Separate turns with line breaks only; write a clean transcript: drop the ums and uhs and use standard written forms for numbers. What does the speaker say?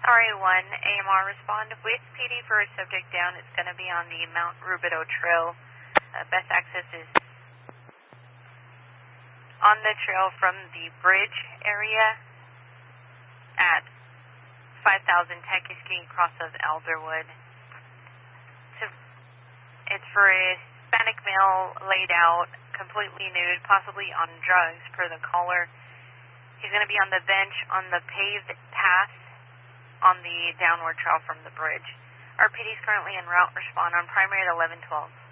RA1, AMR respond with PD for a subject down. It's going to be on the Mount Rubidoux Trail. Best access is on the trail from the bridge area at 5000 Tekiski, cross of Alderwood. It's for a Hispanic male laid out, completely nude, possibly on drugs per the caller. He's going to be on the bench on the paved path on the downward trail from the bridge. Our PD is currently en route. Respond on primary at 1112.